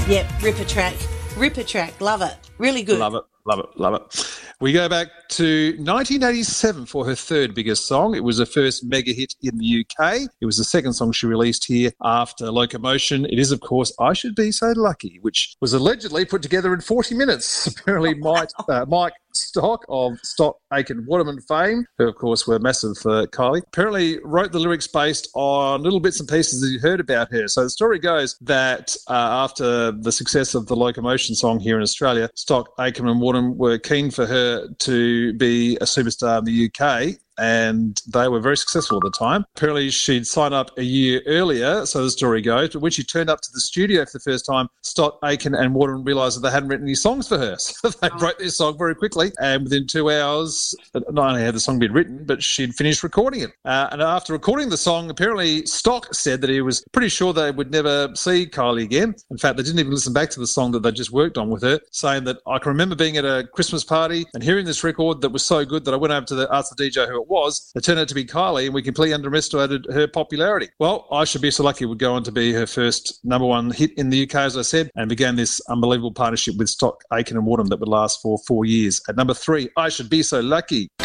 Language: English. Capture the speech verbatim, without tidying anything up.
Yep, ripper track. Ripper track. Love it. Really good. Love it. Love it, love it. We go back to nineteen eighty-seven for her third biggest song. It was her first mega hit in the U K. It was the second song she released here after Locomotion. It is, of course, I Should Be So Lucky, which was allegedly put together in forty minutes. Apparently, Mike, uh, Mike Stock of Stock, Aitken Waterman fame, who, of course, were massive for Kylie, apparently wrote the lyrics based on little bits and pieces that you heard about her. So the story goes that uh, after the success of the Locomotion song here in Australia, Stock, Aitken and Waterman were keen for her to be a superstar in the U K, and they were very successful at the time. Apparently, she'd signed up a year earlier, so the story goes, but when she turned up to the studio for the first time, Stott, Aitken and Waterman realised that they hadn't written any songs for her. So they oh. wrote this song very quickly, and within two hours, not only had the song been written, but she'd finished recording it. Uh, and after recording the song, apparently Stock said that he was pretty sure they would never see Kylie again. In fact, they didn't even listen back to the song that they just worked on with her, saying that, I can remember being at a Christmas party and hearing this record that was so good that I went over to the, ask the D J who it was. It turned out to be Kylie, and we completely underestimated her popularity. Well, I Should Be So Lucky would go on to be her first number one hit in the U K, as I said, and began this unbelievable partnership with Stock, Aitken and Waterman that would last for four years. At number three, I Should Be So Lucky.